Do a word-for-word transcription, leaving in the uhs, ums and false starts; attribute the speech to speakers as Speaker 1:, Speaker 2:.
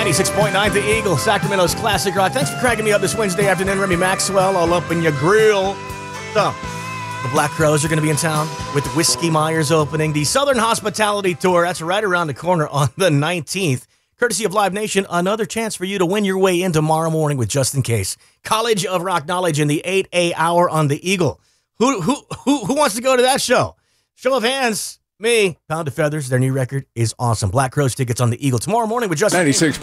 Speaker 1: ninety-six point nine The Eagle, Sacramento's classic rock. Thanks for cracking me up this Wednesday afternoon. Remy Maxwell all up in your grill. So, the Black Crowes are going to be in town with Whiskey Myers opening the Southern Hospitality Tour. That's right around the corner on the nineteenth. Courtesy of Live Nation, another chance for you to win your way in tomorrow morning with Just In Case. College of Rock Knowledge in the eight A hour on The Eagle. Who, who, who, who wants to go to that show? Show of hands. Me. Pound of Feathers. Their new record is awesome. Black Crowes tickets on The Eagle tomorrow morning with Just In Case.
Speaker 2: ninety-six